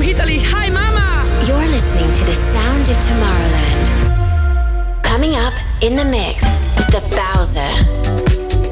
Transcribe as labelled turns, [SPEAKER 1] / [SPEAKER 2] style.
[SPEAKER 1] Italy. Hi, mama!
[SPEAKER 2] You're listening to the sound of Tomorrowland. Coming up in the mix, the Bowser.